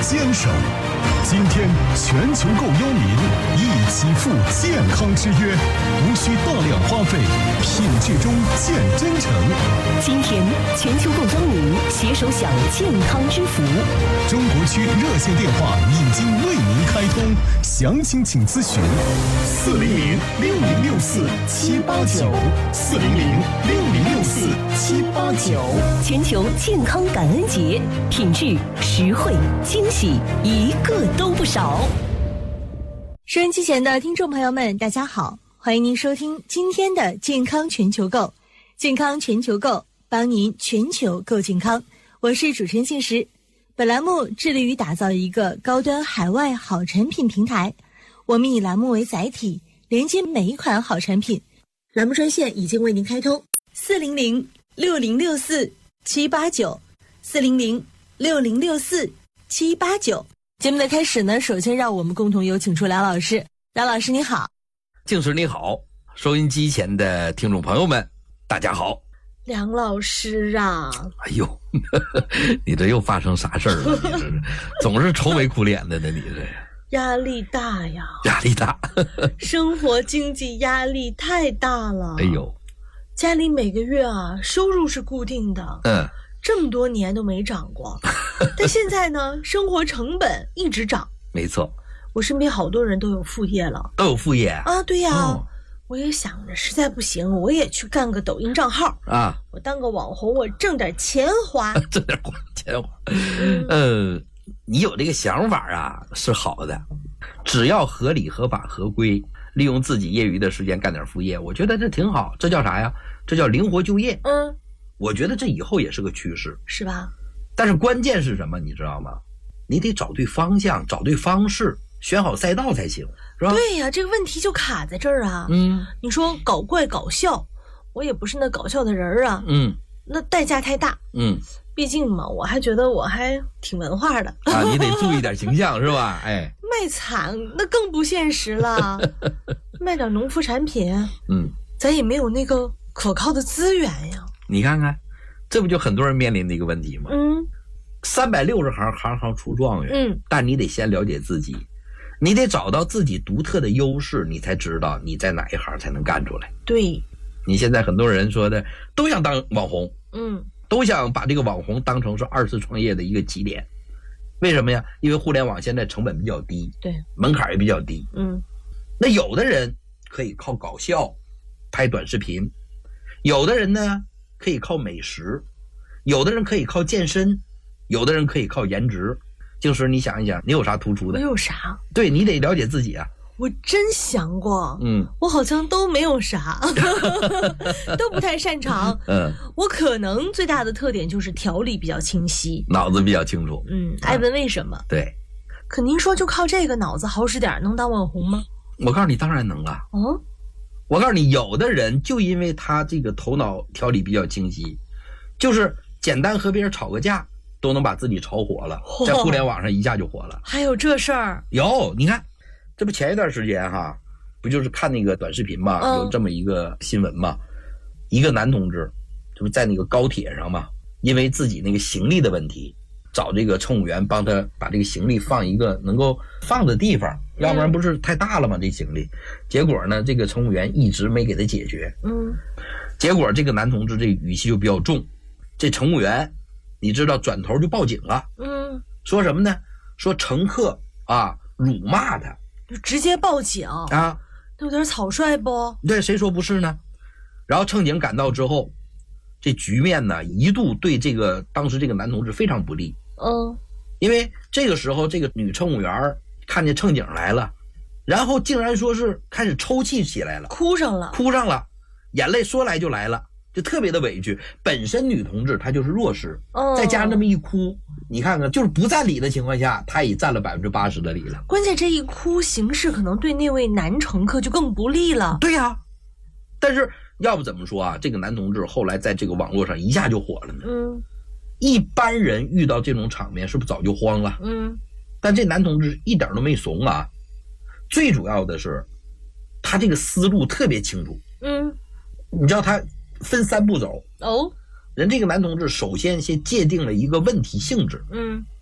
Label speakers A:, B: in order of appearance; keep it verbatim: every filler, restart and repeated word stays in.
A: 坚守。今天全球购优民一起赴健康之约，无需大量花费，品质中见真诚。
B: 今天全球购优民携手享健康之福。
A: 中国区热线电话已经为您开通，详情请咨询四零零六零六四七八九四零零六零六四七八九。
B: 全球健康感恩节，品质、实惠、惊喜，一个都不少。
C: 收音机前的听众朋友们，大家好，欢迎您收听今天的健康全球购。健康全球购，帮您全球购健康。我是主持人信实。本栏目致力于打造一个高端海外好产品平台，我们以栏目为载体，连接每一款好产品。栏目专线已经为您开通，四零零六零六四七八九，四零零六零六四七八九。节目的开始呢，首先让我们共同有请出梁老师。梁老师你好。
D: 静时你好，收音机前的听众朋友们大家好。
C: 梁老师啊，
D: 哎呦你这又发生啥事儿了？你这是总是愁眉苦脸的呢，你这
C: 压力大呀，
D: 压力大
C: 生活经济压力太大了。
D: 哎呦，
C: 家里每个月啊收入是固定的，
D: 嗯，
C: 这么多年都没涨过但现在呢生活成本一直涨。
D: 没错，
C: 我身边好多人都有副业了。
D: 都有副业
C: 啊？对呀、
D: 哦，
C: 我也想着实在不行我也去干个抖音账号
D: 啊，
C: 我当个网红，我挣点钱花
D: 挣点钱花嗯、呃，你有这个想法啊是好的，只要合理合法合规，利用自己业余的时间干点副业，我觉得这挺好。这叫啥呀？这叫灵活就业。
C: 嗯，我
D: 觉得这以后也是个趋势，
C: 是吧？
D: 但是关键是什么你知道吗？你得找对方向，找对方式，选好赛道才行，是吧？
C: 对呀、啊，这个问题就卡在这儿啊。
D: 嗯，
C: 你说搞怪搞笑，我也不是那搞笑的人啊。
D: 嗯，
C: 那代价太大。
D: 嗯，
C: 毕竟嘛，我还觉得我还挺文化的
D: 啊，你得注意点形象是吧？哎，
C: 卖惨那更不现实了卖点农副产品，
D: 嗯，
C: 咱也没有那个可靠的资源呀。
D: 你看看，这不就很多人面临的一个问题吗？
C: 嗯，
D: 三百六十行，行行出状元。
C: 嗯，
D: 但你得先了解自己，你得找到自己独特的优势，你才知道你在哪一行才能干出来。
C: 对，
D: 你现在很多人说的都想当网红，
C: 嗯，
D: 都想把这个网红当成是二次创业的一个起点。为什么呀？因为互联网现在成本比较低，
C: 对，
D: 门槛也比较低。
C: 嗯，
D: 那有的人可以靠搞笑拍短视频，有的人呢可以靠美食，有的人可以靠健身，有的人可以靠颜值。静时你想一想，你有啥突出的？
C: 我有啥？
D: 对，你得了解自己啊。
C: 我真想过，
D: 嗯，
C: 我好像都没有啥都不太擅长。
D: 嗯，
C: 我可能最大的特点就是条理比较清晰，
D: 脑子比较清楚。
C: 嗯，爱问为什么。
D: 对，
C: 可您说就靠这个脑子好使点能当网红吗？
D: 我告诉你，当然能啊。
C: 哦，
D: 我告诉你，有的人就因为他这个头脑条理比较清晰，就是简单和别人吵个架都能把自己炒火了，在互联网上一下就火了。
C: 还有这事儿？
D: 有，你看这不前一段时间哈，不就是看那个短视频嘛、嗯、有这么一个新闻嘛，一个男同志这不在那个高铁上嘛，因为自己那个行李的问题，找这个乘务员帮他把这个行李放一个能够放的地方，要不然不是太大了吗、嗯、这行李。结果呢这个乘务员一直没给他解决。
C: 嗯，
D: 结果这个男同志这语气就比较重，这乘务员你知道转头就报警了。
C: 嗯，
D: 说什么呢？说乘客啊辱骂他，
C: 就直接报警
D: 啊，
C: 那有点草率不？
D: 对，谁说不是呢？然后乘警赶到之后，这局面呢一度对这个当时这个男同志非常不利。
C: 嗯，
D: 因为这个时候这个女乘务员看见乘警来了，然后竟然说是开始抽泣起来了，
C: 哭上了，
D: 哭上了，眼泪说来就来了，就特别的委屈。本身女同志她就是弱势，
C: 哦，
D: 再加上这么一哭，你看看就是不占理的情况下，她也占了百分之八十的理了。
C: 关键这一哭形势可能对那位男乘客就更不利了。
D: 对呀、啊，但是要不怎么说啊，这个男同志后来在这个网络上一下就火了呢。
C: 嗯，
D: 一般人遇到这种场面是不是早就慌了？
C: 嗯，
D: 但这男同志一点都没怂啊。最主要的是他这个思路特别清楚。
C: 嗯，
D: 你知道他分三步走。
C: 哦，
D: 人这个男同志首先先界定了一个问题性质。
C: 嗯，